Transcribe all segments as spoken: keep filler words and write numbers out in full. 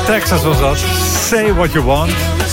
Texas was dat. Say What You Want.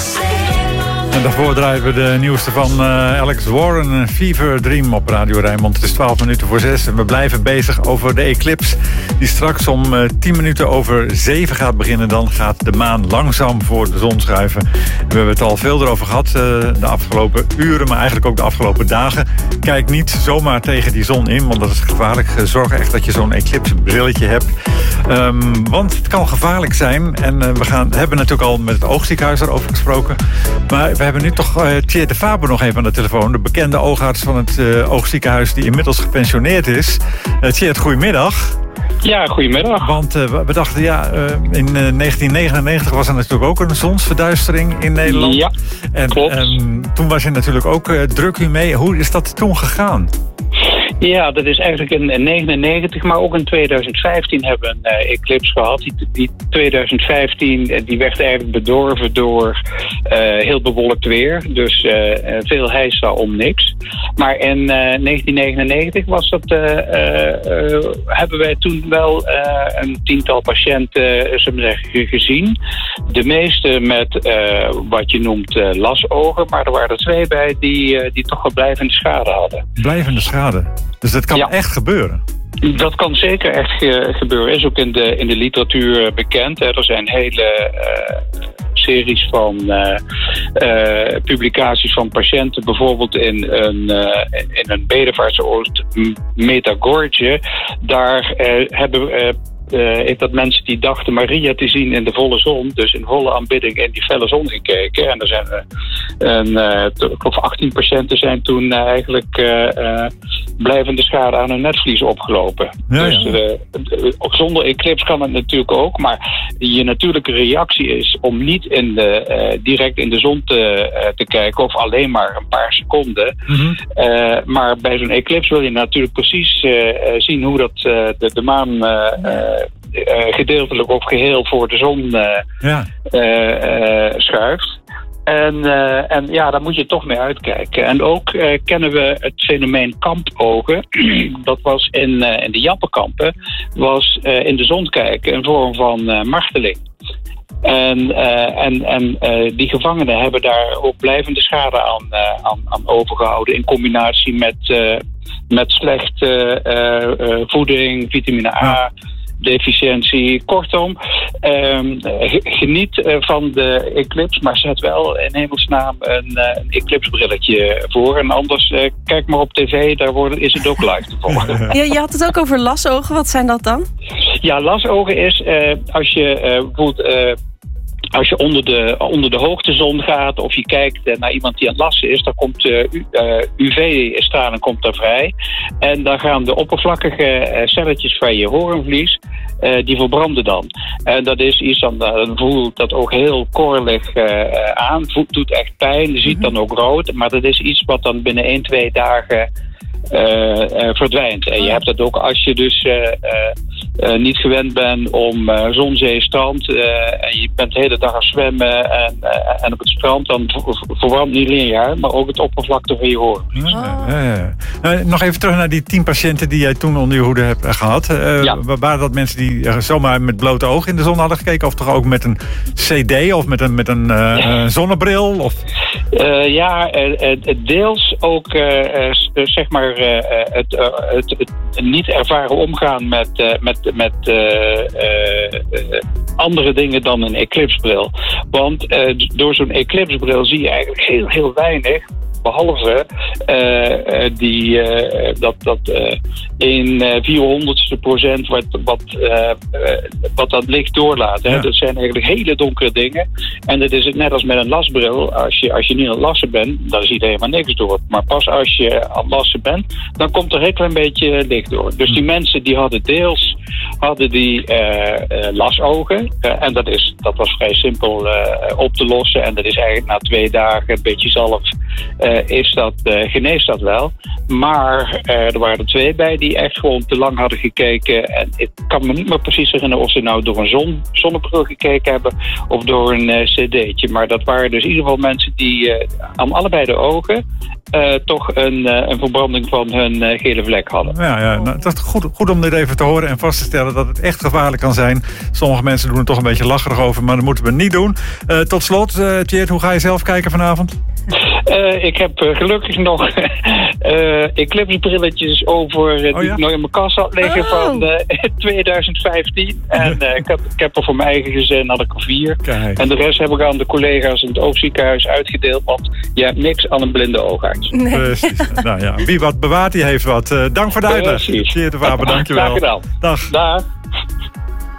En daarvoor draaien we de nieuwste van uh, Alex Warren, Fever Dream op Radio Rijnmond. Het is twaalf minuten voor zes en we blijven bezig over de eclipse die straks om uh, tien minuten over zeven gaat beginnen. Dan gaat de maan langzaam voor de zon schuiven. We hebben het al veel erover gehad uh, de afgelopen uren, maar eigenlijk ook de afgelopen dagen. Kijk niet zomaar tegen die zon in, want dat is gevaarlijk. Zorg echt dat je zo'n eclipse brilletje hebt. Um, want het kan gevaarlijk zijn. En uh, we gaan, hebben natuurlijk al met het oogziekenhuis daarover gesproken. Maar we hebben nu toch uh, Tjeerd de Faber nog even aan de telefoon. De bekende oogarts van het uh, oogziekenhuis die inmiddels gepensioneerd is. Uh, Tjeerd, goedemiddag. Ja, goedemiddag. Want uh, we dachten, ja, uh, in uh, negentien negenennegentig was er natuurlijk ook een zonsverduistering in Nederland. Ja, en, klopt. En toen was je natuurlijk ook uh, druk u mee. Hoe is dat toen gegaan? Ja, dat is eigenlijk in negentien negenennegentig, maar ook in tweeduizend vijftien hebben we een uh, eclipse gehad. Die, die tweeduizend vijftien die werd eigenlijk bedorven door uh, heel bewolkt weer. Dus uh, veel heisa om niks. Maar in uh, negentien negenennegentig was dat, uh, uh, uh, hebben wij toen wel uh, een tiental patiënten uh, zullen we zeggen, gezien. De meeste met uh, wat je noemt uh, lasogen, maar er waren er twee bij die, uh, die toch wel blijvende schade hadden. Blijvende schade? Dus dat kan ja. echt gebeuren? Dat kan zeker echt ge- gebeuren. Is ook in de, in de literatuur bekend. Hè. Er zijn hele uh, series van uh, uh, publicaties van patiënten. Bijvoorbeeld in een, uh, in een bedevaartsoord, Medjugorje. Daar uh, hebben we... Uh, Uh, heeft dat mensen die dachten Maria te zien in de volle zon, dus in volle aanbidding in die felle zon gekeken. En er zijn uh, een, uh, ik geloof achttien patiënten zijn toen uh, eigenlijk uh, uh, blijvende schade aan hun netvlies opgelopen. Ja, dus ja. Uh, uh, zonder eclipse kan het natuurlijk ook, maar je natuurlijke reactie is om niet in de, uh, direct in de zon te, uh, te kijken, of alleen maar een paar seconden. Mm-hmm. Uh, maar bij zo'n eclipse wil je natuurlijk precies uh, zien hoe dat uh, de, de maan uh, uh, Uh, gedeeltelijk of geheel voor de zon uh, ja. uh, uh, schuift. En, uh, en ja, daar moet je toch mee uitkijken. En ook uh, kennen we het fenomeen kampogen. Dat was in, uh, in de Jappenkampen, was uh, in de zon kijken een vorm van uh, marteling. En, uh, en, en uh, die gevangenen hebben daar ook blijvende schade aan, uh, aan, aan overgehouden in combinatie met, uh, met slechte uh, uh, voeding, vitamine A. Ja. Deficiëntie. Kortom, um, geniet uh, van de eclipse, maar zet wel in hemelsnaam een, uh, een eclipsebrilletje voor. En anders uh, kijk maar op tv, daar wordt, is het ook live te volgen. Ja, je had het ook over lasogen. Wat zijn dat dan? Ja, lasogen is uh, als je uh, bijvoorbeeld... Uh, Als je onder de, onder de hoogtezon gaat of je kijkt naar iemand die aan het lassen is, dan komt uh, U V-straling komt daar vrij. En dan gaan de oppervlakkige uh, celletjes van je hoornvlies, uh, die verbranden dan. En dat is iets, dan, dan voelt dat ook heel korrelig uh, aan, voelt, doet echt pijn, je ziet dan ook rood. Maar dat is iets wat dan binnen één, twee dagen Uh, uh, verdwijnt. En je hebt dat ook als je dus uh, uh, uh, niet gewend bent om uh, zon, zee, strand uh, en je bent de hele dag aan zwemmen en, uh, en op het strand, dan v- verbrandt niet alleen je haar, maar ook het oppervlakte van je hoorn. Ja, ja, ja. Uh, nog even terug naar die tien patiënten die jij toen onder je hoede hebt uh, gehad. Uh, ja. Waren dat mensen die uh, zomaar met blote ogen in de zon hadden gekeken, of toch ook met een C D of met een, met een uh, ja. zonnebril? Of? Uh, ja, uh, uh, deels ook uh, uh, zeg maar Uh, het, uh, het, het niet ervaren omgaan met, uh, met, met uh, uh, uh, andere dingen dan een eclipsebril. Want uh, door zo'n eclipsebril zie je eigenlijk heel, heel weinig. Behalve uh, uh, die, uh, dat, dat uh, een uh, vierhonderdste procent wat, wat, uh, uh, wat dat licht doorlaat. Hè? Ja. Dat zijn eigenlijk hele donkere dingen. En dat is het net als met een lasbril. Als je, als je niet aan het lassen bent, dan zie je helemaal niks door. Maar pas als je aan het lassen bent, dan komt er een heel klein beetje licht door. Dus die mensen die hadden deels hadden die uh, uh, lasogen. Uh, en dat, is, dat was vrij simpel uh, op te lossen. En dat is eigenlijk na twee dagen een beetje zalf uh, is dat, uh, geneest dat wel. Maar uh, er waren er twee bij die echt gewoon te lang hadden gekeken. En ik kan me niet meer precies herinneren of ze nou door een zon, zonnebril gekeken hebben of door een uh, cd'tje. Maar dat waren dus in ieder geval mensen die uh, aan allebei de ogen uh, toch een, uh, een verbranding van hun uh, gele vlek hadden. Ja, ja nou, dat is goed, goed om dit even te horen en vast te stellen dat het echt gevaarlijk kan zijn. Sommige mensen doen er toch een beetje lacherig over, maar dat moeten we niet doen. Uh, tot slot, uh, Tjeerd, hoe ga je zelf kijken vanavond? Uh, ik heb uh, gelukkig nog uh, eclipsebrilletjes over uh, die oh, ja? ik nog in mijn kast had liggen oh. van uh, twintig vijftien. En uh, ik, heb, ik heb er voor mijn eigen gezin had ik er vier. Kijk. En de rest heb ik aan de collega's in het oogziekenhuis uitgedeeld. Want je hebt niks aan een blinde oogarts. Nee. Precies. Nou ja, wie wat bewaart, die heeft wat. Uh, dank voor de uitleg. Tjeerd de Faber, dankjewel. Graag gedaan. Dag. Dag.